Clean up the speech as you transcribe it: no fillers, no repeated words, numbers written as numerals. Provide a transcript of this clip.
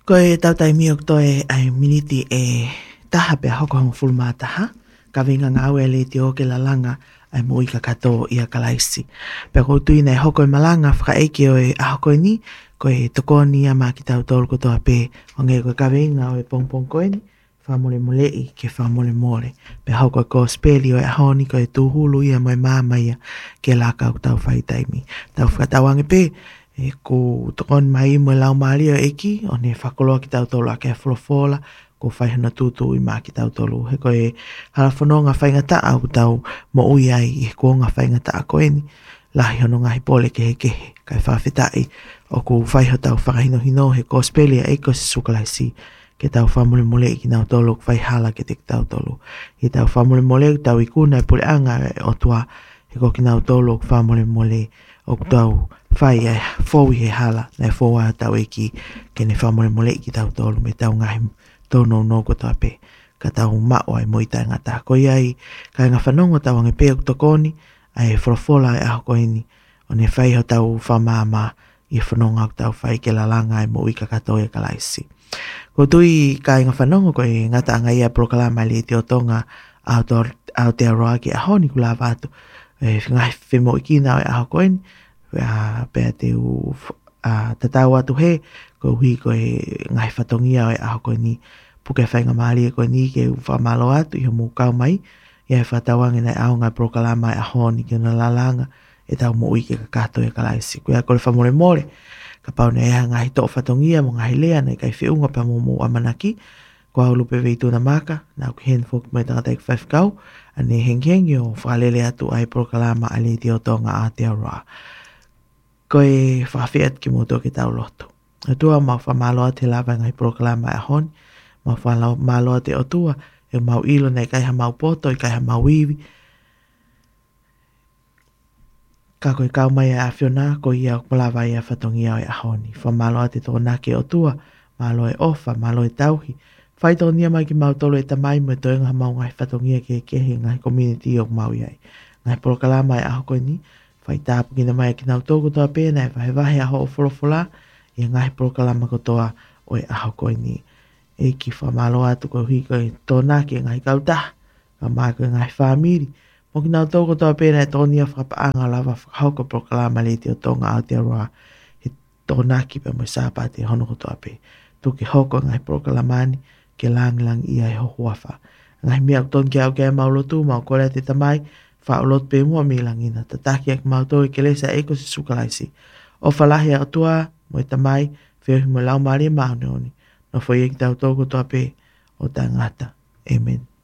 Ko e tautai miok to ai miniti taha pe hoko hong fulma taha. Ka vinga ngā aue le te o ke la langa ai mo ika kato ia kalaisi. Pe ko tui nei hoko i malanga whaka eike o a hoko ni ko e tokoni ia mā ki tau tolu ko toa pe o nge ko ka vinga o e pongpong koe ni whamole molei ke whamole mole. Pe hoko ko speli o e ahoni ko e tuhulu ia mo e māma ia ke la kau tau whaitaimi. Tau whakatawange pe e ko tokon mai mo lau maria eki o ne whakoloa ki tau tolu a ke wholofola ko whaihana tūtū i mā ki tau tolu. He ko e harafononga whaingata au tau mo ui ai i ko ngā whaingata a koeni lahi hono ngahi pole ke he kehe kai whawhetai o ko whaiho tau whakahino hino he ko spelia e ko se sukalaisi ke tau whamule mole ki nau tolu whaihala ke te ki tau tolu. I tau whamule mole tau i kuna e pole anga o tua he ko ki nau tolu whamule mole o tau whai e fōwi he hala nei fōwa tau e ki ke ne whamule mole ki tau tolu me tau ngahi tono no ko toa pe ka tau mao ai moita ngata ko iai ka nga whanongo tau ange pe o tokoni ai wholofola e aho koeni o ne whai ho tau whamama i whanonga o tau whai ke la langa ai mo ika katoa e kalaisi. Ko tui ka nga whanongo ko e ngata anga ia prokalama li te o tonga Aotearoa ki aho ni kula vatu ngai whimo ikina o e aho koeni pe te u tatau atu he ko hui ko e ngai whatongia o e aho koeni puke whainga maali e koe ni ke whamalo atu i homo kau mai i e whatawangi nei au ngai prokalama e aho ni ke na lalanga e tau mo ui ke kakato e kalaisi. Koe a kore whamore more ka pau ne ea ngai tō whatongia mo ngai lea nei kai whiunga pa mo amanaki ko au lupe veitu na maka na ku hen fok mai tangata ik whaifkau ane henghengi o whalele atu ai prokalama ali te o tonga Aotearoa. Koe whawhiat ki mo tō ke tau loto. E tua mau whamaloa te lawa ngai prokalama e honi mau whamaloa te o tua e mau ilo nei kai ha mau poto i kai ha mau iwi. Ka koe kau mai a whiona ko ia o malawa ia whatongia o e ahoni. Whamaloa te tō nake o tua, malo e ofa, malo e tauhi. Whaitonia mai ki mau tolo e tamai mo e toenga mau ngai whatongia ke kehe ngai community o mau iai. Ngai prokalama e aho koe ni, whaitapu kina mai ki nau tōku toa pēna e wahe aho o wholofola i ngai prokalama ko toa o e aho koe ni. E ki whamaloa atu ko hui koe tō nake ngai kautaha, ka mai koe ngai whamiri. Mo ki nau tōku toa pēna e tōnia whapaanga lawa whakahoko prokalama le te o tonga Aotearoa he tō naki pe mo sāpate hono ko toa pē. Tuki hoko ngai prokalamani ke lang ia e hohuafa. Ngai mea ton ki au kia maulotu mau kore te tamai whaolot pe mua milangina. Tataki ak mauto e ke lesa eko se sukalaisi. O whalahi au tua mo e tamai whiohi mo lau maari maune oni. No foi e ki tau tōku toa pē o tangata. Amen.